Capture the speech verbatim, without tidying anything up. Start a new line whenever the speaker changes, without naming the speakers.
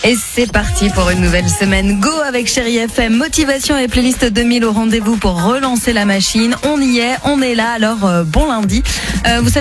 Et c'est parti pour une nouvelle semaine Go avec Chérie F M. Motivation et playlist deux mille au rendez-vous pour relancer la machine. On y est, on est là, alors euh, bon lundi. Euh, vous savez